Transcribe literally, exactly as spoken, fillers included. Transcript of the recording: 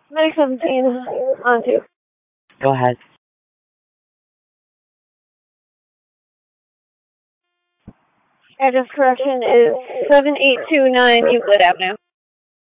nine seventeen on two. Go ahead. Address correction is seven eight two nine Euclid Avenue.